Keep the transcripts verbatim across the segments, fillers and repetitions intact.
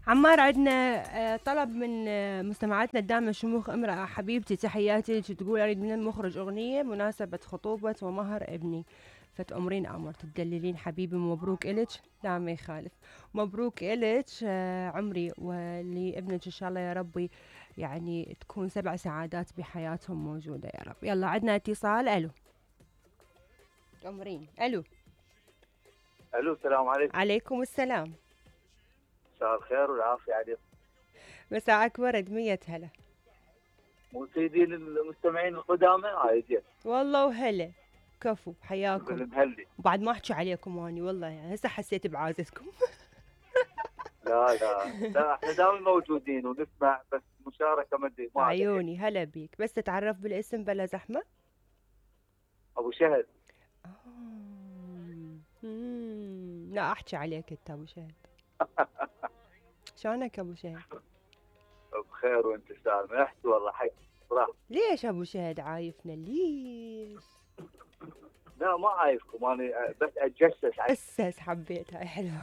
عمار، عندنا آه، طلب من آه، مستمعاتنا الدامة شموخ امرأة حبيبتي، تحياتي لك، تقول أريد من المخرج أغنية مناسبة خطوبة ومهر ابني، فتأمرين أمر تدللين حبيبي. مبروك إلك. لا ما يخالف. مبروك إلك آه، عمري، ولابنك إن شاء الله يا ربي يعني تكون سبع سعادات بحياتهم موجودة يا رب. يلا عندنا اتصال. ألو تأمرين. ألو. الو، السلام عليكم. عليكم السلام. مساء الخير والعافيه عليكم. مساءك ورد. مية هلا. مو سيدين المستمعين القدامى هاي زين. والله وهلا. كفو حياكم. بالمهلي. وبعد ما احكي عليكم اني والله يعني هسه حسيت بعازتكم. لا لا لا، احنا دائما موجودين ونسمع، بس مشاركه ما ادري ما عليك. عيوني هلا بيك، بس تتعرف بالاسم بلا زحمه. ابو شهد. آه. مم. لا احكي عليك انت ابو شهد. شلونك ابو شهد؟ بخير وانت سامحت والله حق صراحه. ليش ابو شهد عايفنا ليش؟ لا ما عايفكم، انا بس اتجسس على اسس حبيت، هاي حلوه.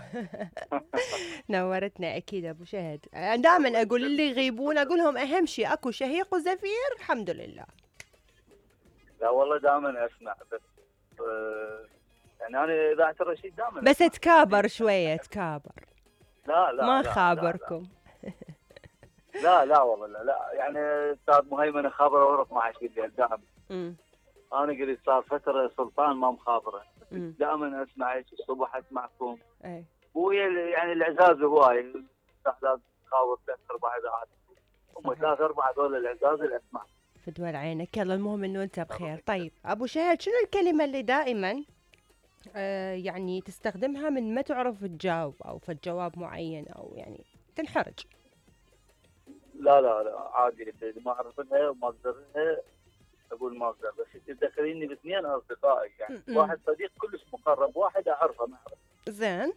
نورتنا اكيد ابو شهد. دائما اقول اللي يغيبون اقول لهم اهم شيء اكو شهيق وزفير الحمد لله. لا والله دائما اسمع، بس آه يعني انا اذاعه الرشيد دائما بس أسمع. تكابر شويه تكابر. لا لا ما لا خابركم. لا لا لا والله لا, لا. يعني استاذ مهيمن خابر ورا اثنا عشر بالليل دائما. امم انا قلت صار فتره سلطان ما مخابره، امم دائما اسمعك الصبح اسمعكم. اي وهي ال- يعني العزاز هواي لازم تخابر ثلاث اربع اذاعات، هم صحيح. ثلاث اربع هذول العزاز اللي اسمع. فدول عينك. يلا المهم انه انت بخير. طيب ابو شهد، شنو الكلمه اللي دائما آه يعني تستخدمها من ما تعرف تجاوب او في جواب معين او يعني تنحرج؟ لا لا لا عادي، اللي ما اعرف لها وما اقدر لها اقول ما اقدر، بس انت تذكريني باثنين اصدقائي، يعني م-م. واحد صديق كلش مقرب، واحد اعرفه معرفه. زين.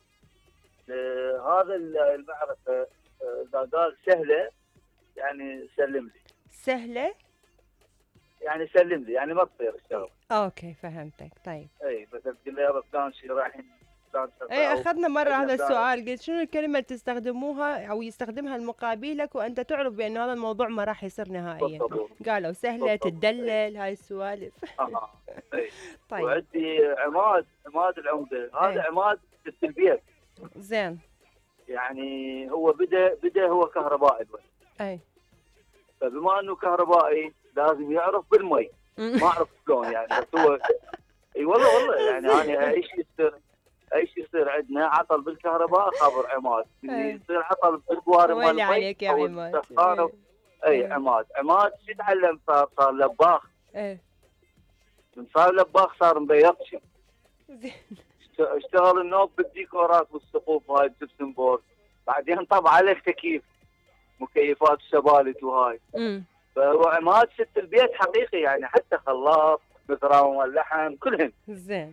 آه، هذا المعرفه آه، اذا قال سهله يعني سلم لي، سهله. يعني سلم لي يعني ما تصير الشغله. اوكي فهمتك. طيب. اي بس تقول لي يابا فلان شي رايحين فلان شغله اي او اخذنا مره عندنا هذا فلان. السؤال، قلت شنو الكلمه اللي تستخدموها او يستخدمها المقابلك وانت تعرف بان هذا الموضوع ما راح يصير نهائيا؟ بالضبط قالوا سهله، بالضبط. اي تدلل، هاي السوالف. اه اي. طيب. وعندي عماد، عماد العمده، هذا اي عماد في البيت. زين. يعني هو بدا بدا هو كهربائي الولد. اي فبما انه كهربائي لازم يعرف بالمي، ما اعرف شلون يعني، بس هو اي والله والله يعني انا اي شيء يصير، اي شيء يصير عندنا عطل بالكهرباء خابر عماد، اللي اي يصير عطل بالقوارب مال ويلي المي عليك يا او عماد. السخان. اي اي اي عماد، عماد شو تعلم؟ صار صار لباخ. اي من صار لباخ صار مبيضشي. زين. اشت- اشتغل النوب بالديكورات والسقوف هاي الجبسن بورد، بعدين طبع عليه تكييف، مكيفات الشبالت وهاي. امم فهو عماد ست البيت حقيقي، يعني حتى خلاط متراوم اللحم كلهن. زين.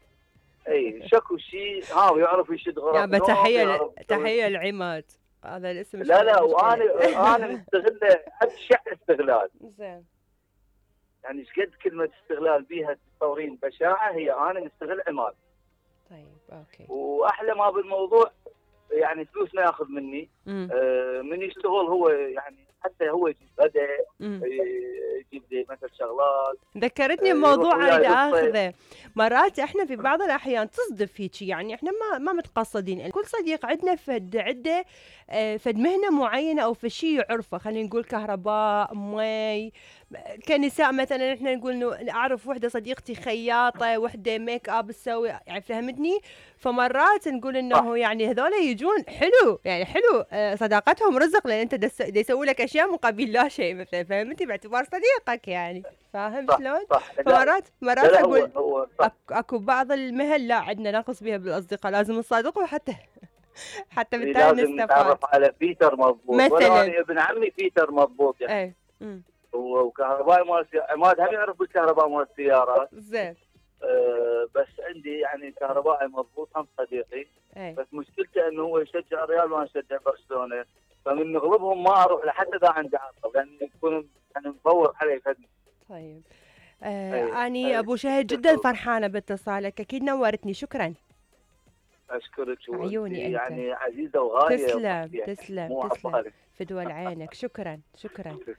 اي شكو شيء ها، ويعرف يشد غرف يابا نوم، تحيه ل... يعرف يسوي. تحيه لعماد. هذا الاسم لا شويه لا، مشكله. وانا انا مستغله ابشع استغلال، زين. يعني ايش قد كلمه استغلال بيها تتصورين بشاعه، هي انا مستغل عماد. طيب اوكي. واحلى ما بالموضوع يعني فلوس ما ياخذ مني. امم آه من يشتغل هو يعني حتى هو يجيب غدا، امم يجيب لي مثل شغلات. ذكرتني آه يروح بموضوع اريد وياي بالصيف. اخذه. مرات احنا في بعض الاحيان تصدف هيجي، يعني احنا ما ما متقصدين، كل صديق عندنا فد عده آه، فد مهنه معينه او في شيء يعرفه، خلينا نقول كهرباء، مي. كنساء مثلا احنا نقول انه اعرف وحده صديقتي خياطه، وحده ميك اب تسوي، يعني فهمتني. فمرات نقول صح انه يعني هذول يجون حلو، يعني حلو آه، صداقتهم رزق، لان انت دس- دا يسوي لك اشياء مقابل لا شيء مثلا، فهمتي، باعتبار صديقك يعني. فاهم صح شلون؟ صح. لا فمرات لا مرات لا هو اقول هو صح. أك- اكو بعض المهن لا عندنا نقص بها بالاصدقاء، لازم نصادقه حتى حتى إيه، بالتالي لازم نتعرف نستفاد. على بيتر مضبوط، ولا مثلا. انا ابن عمي بيتر مضبوط يعني. اي امم هو وكهربائي مال السيارات، عماد هم يعرف بالكهرباء مال السيارات. زين. أه بس عندي يعني كهربائي مضبوط هم صديقي، اي بس مشكلته انه هو يشجع الريال وانا اشجع برشلونه، فمن نغلبهم ما اروح لحتى اذا عندي عطل، لان يكون يعني مفوض علي فدني. طيب. آه اي اني اي ابو شهد جدا فرحانه باتصالك، اكيد نورتني، شكرا. اشكرك. عيوني انت يعني عزيزه وغاليه. تسلم تسلم مو تسلم عبالي. فدوى عينك. شكرا شكرا.